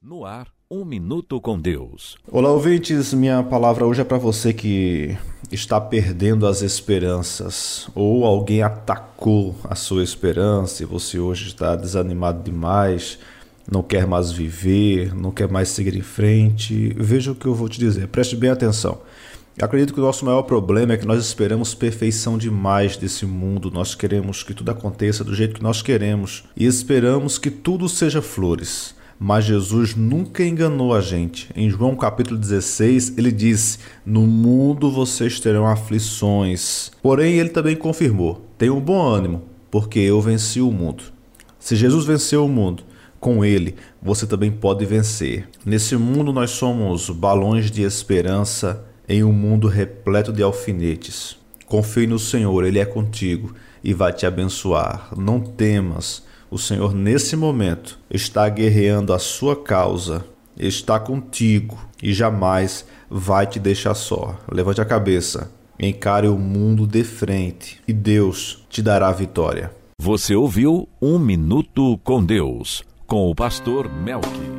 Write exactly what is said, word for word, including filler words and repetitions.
No ar, um minuto com Deus. Olá, ouvintes, minha palavra hoje é para você que está perdendo as esperanças, ou alguém atacou a sua esperança e você hoje está desanimado demais, não quer mais viver, não quer mais seguir em frente. Veja o que eu vou te dizer, preste bem atenção. Eu acredito que o nosso maior problema é que nós esperamos perfeição demais desse mundo. Nós queremos que tudo aconteça do jeito que nós queremos e esperamos que tudo seja flores. Mas Jesus nunca enganou a gente. Em João capítulo dezesseis, ele disse: no mundo vocês terão aflições. Porém, ele também confirmou: tenham bom ânimo, porque eu venci o mundo. Se Jesus venceu o mundo, com ele você também pode vencer. Nesse mundo nós somos balões de esperança em um mundo repleto de alfinetes. Confie no Senhor, Ele é contigo e vai te abençoar. Não temas, o Senhor nesse momento está guerreando a sua causa, está contigo e jamais vai te deixar só. Levante a cabeça, encare o mundo de frente e Deus te dará a vitória. Você ouviu Um Minuto com Deus, com o pastor Melqui.